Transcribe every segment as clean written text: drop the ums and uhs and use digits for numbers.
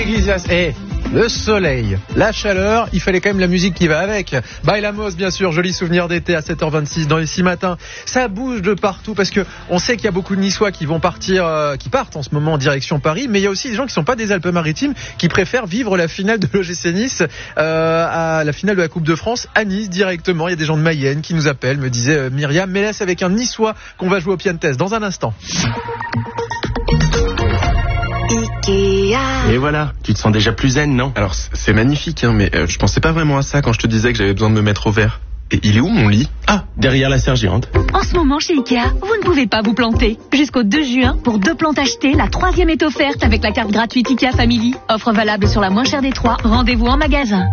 Iglesias. Le soleil, la chaleur, il fallait quand même la musique qui va avec. Bailamos, bien sûr, joli souvenir d'été à 7h26 dans les 6 matins. Ça bouge de partout parce que on sait qu'il y a beaucoup de Niçois qui vont partir, qui partent en ce moment en direction Paris, mais il y a aussi des gens qui sont pas des Alpes-Maritimes qui préfèrent vivre la finale de l'OGC Nice, à la finale de la Coupe de France à Nice directement. Il y a des gens de Mayenne qui nous appellent, me disait Myriam, mais là c'est avec un Niçois qu'on va jouer au Pian Test dans un instant. Et voilà, tu te sens déjà plus zen, non? Alors c'est magnifique, hein, mais je pensais pas vraiment à ça quand je te disais que j'avais besoin de me mettre au vert. Et il est où mon lit? Ah, derrière la serre géante. En ce moment chez Ikea, vous ne pouvez pas vous planter. Jusqu'au 2 juin, pour 2 plantes achetées, la 3e est offerte avec la carte gratuite Ikea Family. Offre valable sur la moins chère des 3. Rendez-vous en magasin.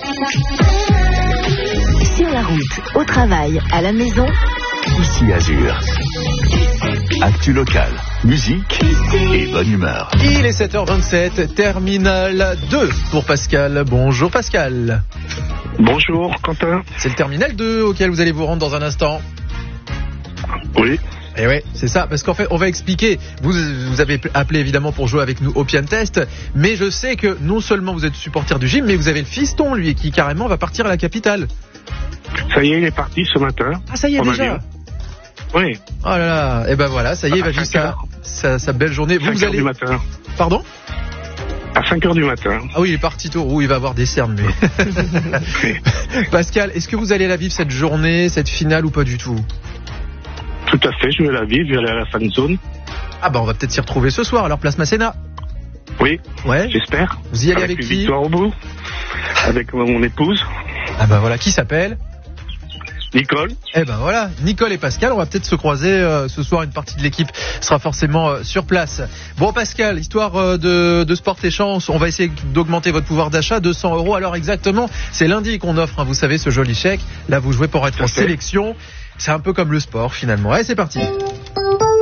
Sur la route, au travail, à la maison, ici Azur. Actu local, musique et bonne humeur. Il est 7h27, terminal 2 pour Pascal. Bonjour Pascal. Bonjour Quentin. C'est le terminal 2 auquel vous allez vous rendre dans un instant. Oui. Et ouais, c'est ça, parce qu'en fait, on va expliquer. Vous avez appelé évidemment pour jouer avec nous au Pian Test, mais je sais que non seulement vous êtes supporter du gym, mais vous avez le fiston, lui, qui carrément va partir à la capitale. Ça y est, il est parti ce matin. Ah, ça y est déjà. Oui. Oh là là, et ben voilà, ça y est, il va jusqu'à sa belle journée. Vous allez. Du matin. Pardon? À 5h du matin. Ah oui, il est parti tôt. Il va avoir des cernes, mais. Pascal, est-ce que vous allez la vivre cette journée, cette finale ou pas du tout? Tout à fait, je vais la vivre, je vais aller à la fan zone. Ah bah on va peut-être s'y retrouver ce soir, alors place Masséna. Oui. Ouais. J'espère. Vous y allez avec qui? Victoire au bout. Avec mon épouse. Ah bah voilà, qui s'appelle? Nicole. Eh ben voilà, Nicole et Pascal, on va peut-être se croiser ce soir. Une partie de l'équipe sera forcément sur place. Bon Pascal, histoire de se porter chance, on va essayer d'augmenter votre pouvoir d'achat, 200 €. Alors exactement, c'est lundi qu'on offre, hein, vous savez, ce joli chèque. Là, vous jouez pour être en sélection. C'est un peu comme le sport finalement. Allez, c'est parti.